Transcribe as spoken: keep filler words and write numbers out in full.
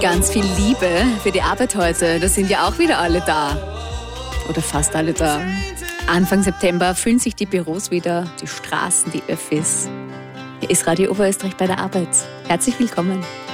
Ganz viel Liebe für die Arbeit heute. Da sind ja auch wieder alle da. Oder fast alle da. Anfang September füllen sich die Büros wieder, die Straßen, die Öffis. Hier ist Radio Oberösterreich bei der Arbeit. Herzlich willkommen.